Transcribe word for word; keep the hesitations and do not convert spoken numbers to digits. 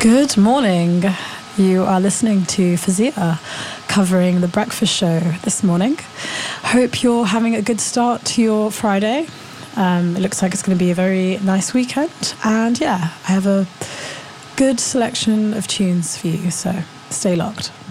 Good morning. You are listening to Fazia covering the breakfast show this morning. Hope you're having a good start to your Friday. Um, it looks like it's going to be a very nice weekend. And yeah, I have a good selection of tunes for you, so stay locked.